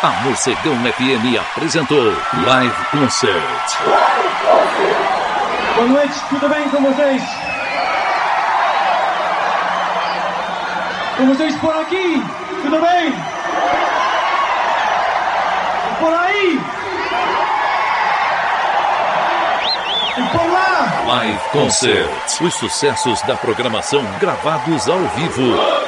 A Morcegão FM apresentou Live Concert. Boa noite, tudo bem com vocês? Com vocês por aqui, tudo bem? Por aí? E por lá? Live Concert. Os sucessos da programação gravados ao vivo.